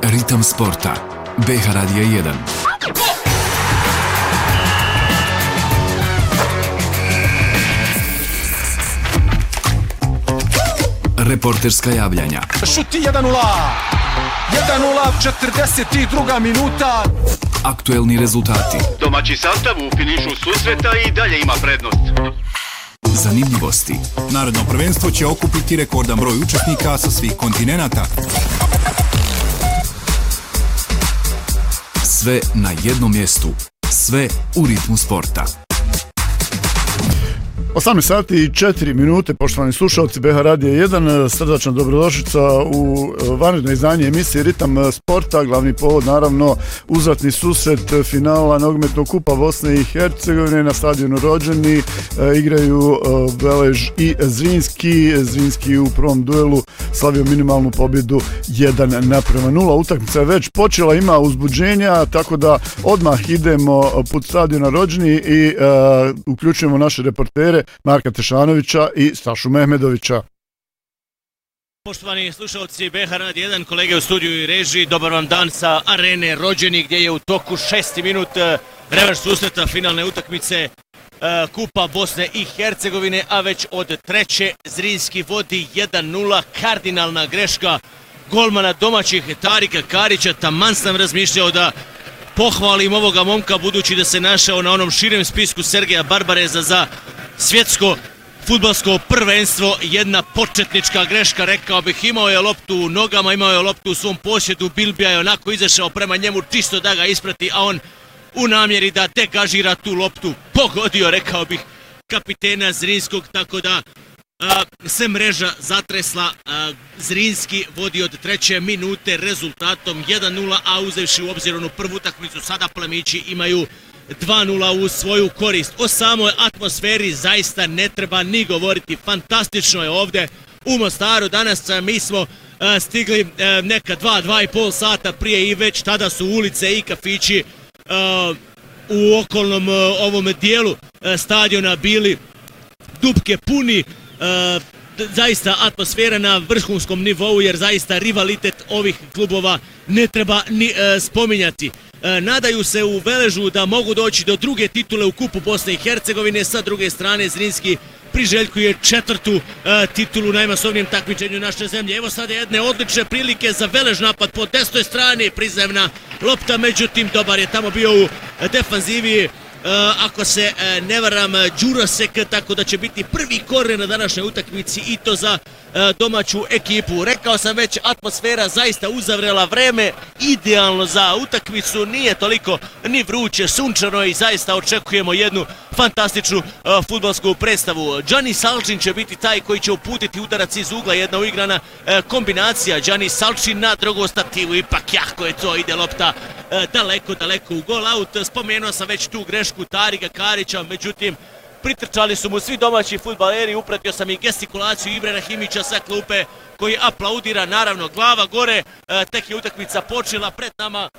Ritam sporta. BH Radija 1. Reporterska javljanja. Šuti 1-0. 1-0, 42. minuta. Aktuelni rezultati. Domaći sastav u finišu susreta i dalje ima prednost. Zanimljivosti. Narodno prvenstvo će okupiti rekordan broj učesnika sa svih kontinenata. Sve na jednom mjestu. Sve u ritmu sporta. 18 sati i 4 minute, poštovani slušalci BH Radija 1, srdačna dobrodošlica u vanredno izdanje emisije Ritam sporta. Glavni povod, naravno, uzvratni susret finala nogometnog kupa Bosne i Hercegovine na stadionu Rođeni. Igraju Velež i Zrinski. Zrinski u prvom duelu slavio minimalnu pobjedu 1-0. Utakmica je već počela, ima uzbuđenja, tako da odmah idemo put stadiona Rođeni i uključujemo naše reportere Marka Tešanovića i Stašu Mehmedovića. Poštovani slušalci BH Radija 1, kolege u studiju i režiji, dobar vam dan sa arene Rođeni gdje je u toku 6. minut revanš susreta finalne utakmice Kupa Bosne i Hercegovine, a već od treće Zrinski vodi 1-0, kardinalna greška golmana domaćih Tarika Karića. Taman sam razmišljao da pohvalim ovoga momka budući da se našao na onom širem spisku Sergeja Barbareza za svjetsko fudbalsko prvenstvo. Jedna početnička greška, rekao bih. Imao je loptu u nogama, imao je loptu u svom posjedu, Bilbija je onako izašao prema njemu čisto da ga isprati, a on u namjeri da degažira tu loptu pogodio, rekao bih, kapitena Zrinskog, tako da se mreža zatresla. Zrinski vodi od treće minute rezultatom 1-0, a uzevši u obzir onu prvu utakmicu, sada plemići imaju 2-0 u svoju korist. O samoj atmosferi zaista ne treba ni govoriti. Fantastično je ovdje u Mostaru. Danas mi smo stigli neka 2,5 sata prije i već tada su ulice i kafići u okolnom ovom dijelu stadiona bili dupke puni. Zaista atmosfera na vrhunskom nivou, jer zaista rivalitet ovih klubova ne treba ni spominjati. Nadaju se u Veležu da mogu doći do druge titule u Kupu Bosne i Hercegovine. Sa druge strane Zrinski priželjkuje četvrtu titulu u najmasovnijem takmičenju naše zemlje. Evo sada jedne odlične prilike za Velež, napad po desnoj strani, prizemna lopta, međutim dobar je tamo bio u defanzivi, ako se ne varam, Đurasek, tako da će biti prvi koren na današnjoj utakmici i to za domaću ekipu. Rekao sam već, atmosfera zaista uzavrela, vreme idealno za utakmicu, nije toliko ni vruće, sunčano i zaista očekujemo jednu fantastičnu fudbalsku predstavu. Gianni Salčin će biti taj koji će uputiti udarac iz ugla, jedna uigrana kombinacija. Gianni Salčin na drugu stativu, ipak jako je to, ide lopta daleko u gol out. Spomenuo sam već tu grešku Tarika Karića, međutim pritrčali su mu svi domaći fudbaleri, upratio sam i gestikulaciju Ibrahimića sa klupe koji aplaudira, naravno glava gore. Tek je utakmica počela, pred nama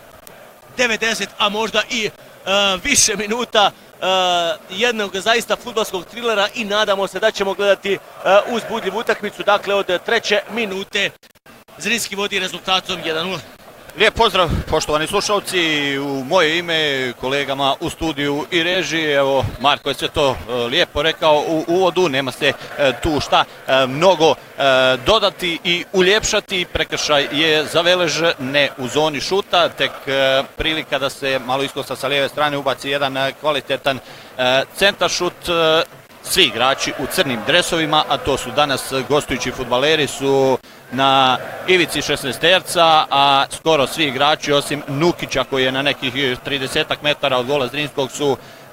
90, a možda i više minuta jednog zaista fudbalskog trilera i nadamo se da ćemo gledati uzbudljivu utakmicu. Dakle, od treće minute Zrinski vodi rezultatom 1-0. Lijep pozdrav, poštovani slušalci, u moje ime, kolegama u studiju i režiji. Evo, Marko je sve to lijepo rekao u uvodu, nema se tu šta mnogo dodati i uljepšati. Prekršaj je za Velež, ne u zoni šuta, tek prilika da se malo iskosa sa lijeve strane ubaci jedan kvalitetan centar šut. Svi igrači u crnim dresovima, a to su danas gostujući fudbaleri, su na ivici 16-terca, a skoro svi igrači osim Nukića koji je na nekih 30 metara od gola Zrinskog su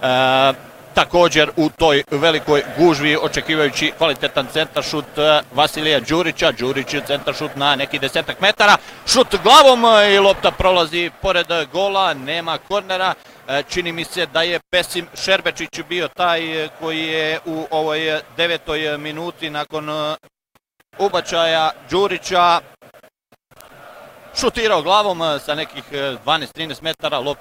također u toj velikoj gužvi očekivajući kvalitetan centaršut Vasilija Đurića. Đurić centaršut na nekih 10 metara, šut glavom i lopta prolazi pored gola, nema kornera. Čini mi se da je Besim Šerbečić bio taj koji je u ovoj 9. minuti nakon ubačaja Đurića šutirao glavom sa nekih 12-13 metara, lopta